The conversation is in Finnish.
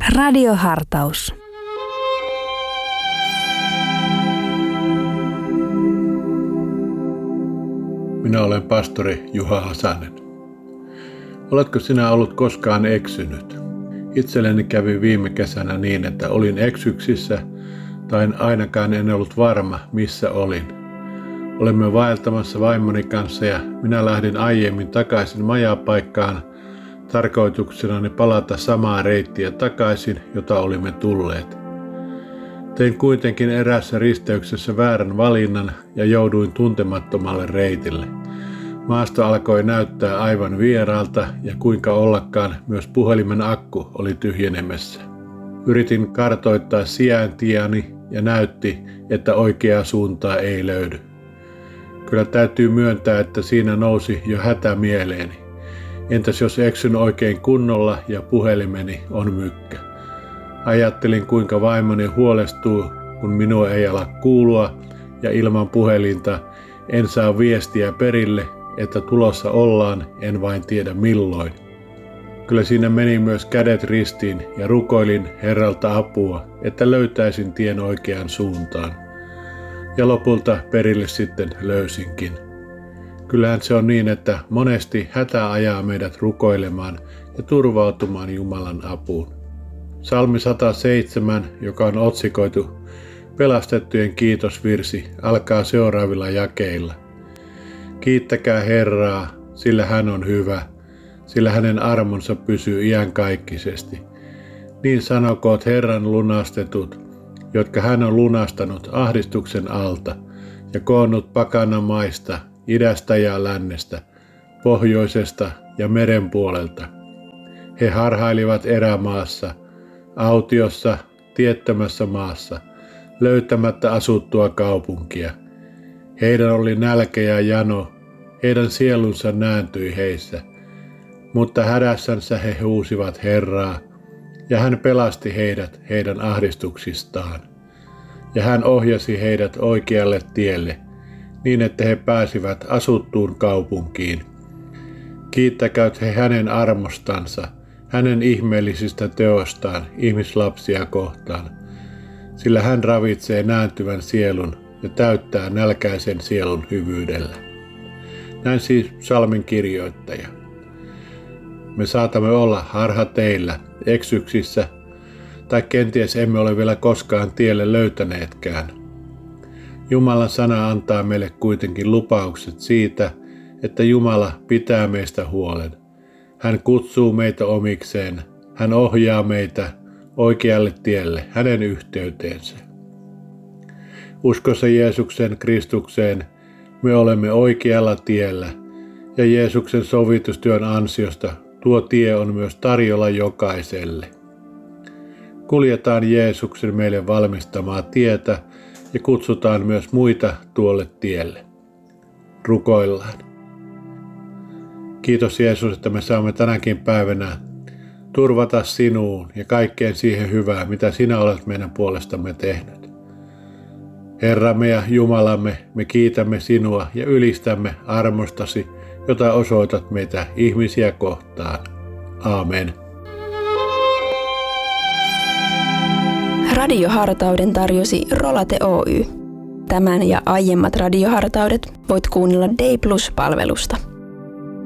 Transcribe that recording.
Radiohartaus. Minä olen pastori Juha Hasanen. Oletko sinä ollut koskaan eksynyt? Itselleni kävi viime kesänä niin, että olin eksyksissä tai ainakaan en ollut varma, missä olin. Olimme vaeltamassa vaimoni kanssa ja minä lähdin aiemmin takaisin majapaikkaan tarkoituksenani palata samaa reittiä takaisin, jota olimme tulleet. Tein kuitenkin eräässä risteyksessä väärän valinnan ja jouduin tuntemattomalle reitille. Maasto alkoi näyttää aivan vieraalta ja kuinka ollakaan myös puhelimen akku oli tyhjenemässä. Yritin kartoittaa sijaintiani ja näytti, että oikeaa suuntaa ei löydy. Kyllä täytyy myöntää, että siinä nousi jo hätä mieleeni. Entäs jos eksyn oikein kunnolla ja puhelimeni on mykkä? Ajattelin, kuinka vaimoni huolestuu, kun minua ei ala kuulua ja ilman puhelinta en saa viestiä perille, että tulossa ollaan, en vain tiedä milloin. Kyllä siinä meni myös kädet ristiin ja rukoilin Herralta apua, että löytäisin tien oikeaan suuntaan. Ja lopulta perille sitten löysinkin. Kyllähän se on niin, että monesti hätä ajaa meidät rukoilemaan ja turvautumaan Jumalan apuun. Psalmi 107, joka on otsikoitu Pelastettujen kiitosvirsi, alkaa seuraavilla jakeilla. Kiittäkää Herraa, sillä hän on hyvä, sillä hänen armonsa pysyy iankaikkisesti. Niin sanokoot Herran lunastetut, jotka hän on lunastanut ahdistuksen alta ja koonnut pakana maista, idästä ja lännestä, pohjoisesta ja meren puolelta. He harhailivat erämaassa, autiossa, tiettömässä maassa, löytämättä asuttua kaupunkia. Heidän oli nälkä ja jano, heidän sielunsa nääntyi heissä, mutta hädässänsä he huusivat Herraa, ja hän pelasti heidät heidän ahdistuksistaan. Ja hän ohjasi heidät oikealle tielle, niin että he pääsivät asuttuun kaupunkiin. Kiittäkööt he hänen armostansa, hänen ihmeellisistä teostaan ihmislapsia kohtaan, sillä hän ravitsee nääntyvän sielun ja täyttää nälkäisen sielun hyvyydellä. Näin siis psalmin kirjoittaja. Me saatamme olla harhateillä, eksyksissä, tai kenties emme ole vielä koskaan tielle löytäneetkään. Jumalan sana antaa meille kuitenkin lupaukset siitä, että Jumala pitää meistä huolen. Hän kutsuu meitä omikseen, hän ohjaa meitä oikealle tielle, hänen yhteyteensä. Uskossa Jeesuksen Kristukseen me olemme oikealla tiellä, ja Jeesuksen sovitustyön ansiosta tuo tie on myös tarjolla jokaiselle. Kuljetaan Jeesuksen meille valmistamaa tietä ja kutsutaan myös muita tuolle tielle. Rukoillaan. Kiitos Jeesus, että me saamme tänäkin päivänä turvata sinuun ja kaikkeen siihen hyvään, mitä sinä olet meidän puolestamme tehnyt. Herramme ja Jumalamme, me kiitämme sinua ja ylistämme armostasi, jota osoitat meitä ihmisiä kohtaan. Aamen. Radiohartauden tarjosi Rolate Oy. Tämän ja aiemmat radiohartaudet voit kuunnella Day Plus-palvelusta.